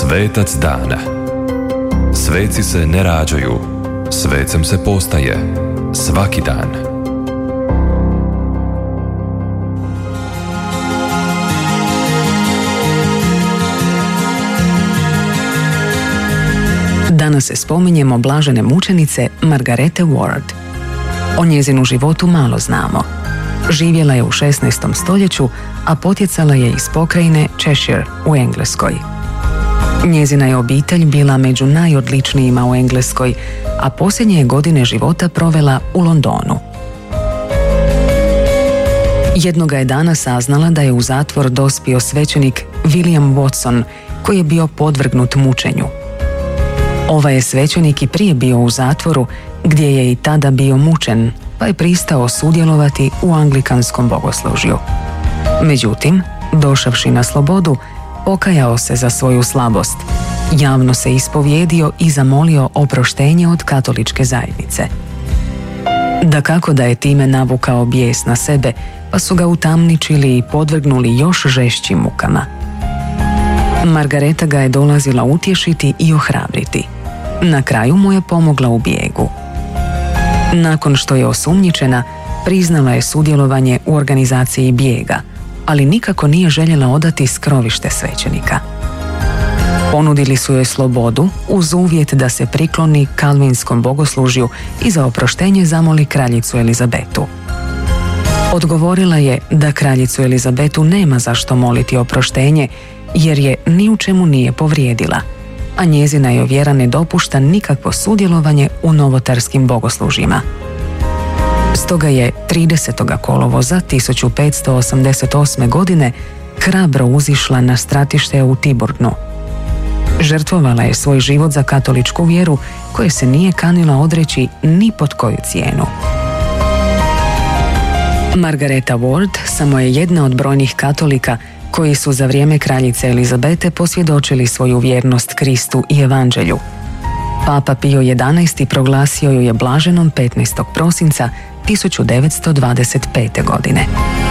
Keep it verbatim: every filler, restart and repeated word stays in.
Svetac dana. Sveci se ne rađaju, svecem se postaje svaki dan. Danas se spominjemo blažene mučenice Margarete Ward. O njezinu životu malo znamo. Živjela je u šesnaestom stoljeću, a potjecala je iz pokrajine Cheshire u Engleskoj. Njezina je obitelj bila među najodličnijima u Engleskoj, a posljednje godine života provela u Londonu. Jednoga je dana saznala da je u zatvor dospio svećenik William Watson, koji je bio podvrgnut mučenju. Ovaj je svećenik i prije bio u zatvoru, gdje je i tada bio mučen, pa je pristao sudjelovati u anglikanskom bogoslužju. Međutim, došavši na slobodu, pokajao se za svoju slabost, javno se ispovjedio i zamolio oproštenje od katoličke zajednice. Dakako da je time navukao bijes na sebe, pa su ga utamničili i podvrgnuli još žešćim mukama. Margareta ga je dolazila utješiti i ohrabriti. Na kraju mu je pomogla u bijegu. Nakon što je osumnjičena, priznala je sudjelovanje u organizaciji bijega, ali nikako nije željela odati skrovište svećenika. Ponudili su joj slobodu uz uvjet da se prikloni kalvinskom bogoslužju i za oproštenje zamoli kraljicu Elizabetu. Odgovorila je da kraljicu Elizabetu nema zašto moliti oproštenje, jer je ni u čemu nije povrijedila, a njezina joj vjera ne dopušta nikakvo sudjelovanje u novotarskim bogoslužjima. Stoga je tridesetog kolovoza tisuću petsto osamdeset osme. godine hrabro uzišla na stratište u Tyburnu. Žrtvovala je svoj život za katoličku vjeru, koje se nije kanila odreći ni pod koju cijenu. Margareta Ward samo je jedna od brojnih katolika koji su za vrijeme kraljice Elizabete posvjedočili svoju vjernost Kristu i Evanđelju. Papa Pio jedanaesti proglasio ju je blaženom petnaestog prosinca tisuću devetsto dvadeset pete. godine.